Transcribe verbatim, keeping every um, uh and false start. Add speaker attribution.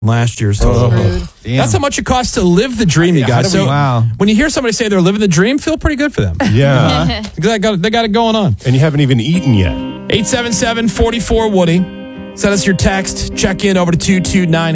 Speaker 1: last year's total.
Speaker 2: Oh,
Speaker 1: That's how much it costs to live the dream, you
Speaker 2: Yeah, how
Speaker 1: guys.
Speaker 2: do we-
Speaker 1: So
Speaker 2: wow.
Speaker 1: when you hear somebody say they're living the dream, feel pretty good for them.
Speaker 2: Yeah.
Speaker 1: they, got, they got it going on.
Speaker 2: And you haven't even eaten yet.
Speaker 1: eight seven seven, four four, Woody. Send us your text. Check in over to two two nine.